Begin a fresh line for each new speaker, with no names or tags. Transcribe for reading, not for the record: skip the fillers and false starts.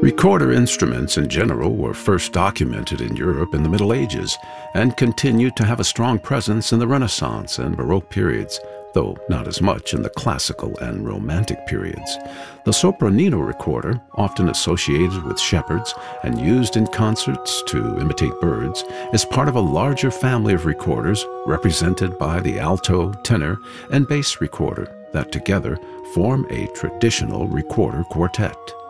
Recorder instruments in general were first documented in Europe in the Middle Ages and continued to have a strong presence in the Renaissance and Baroque periods, though not as much in the classical and Romantic periods. The sopranino recorder, often associated with shepherds and used in concerts to imitate birds, is part of a larger family of recorders represented by the alto, tenor, and bass recorder that together form a traditional recorder quartet.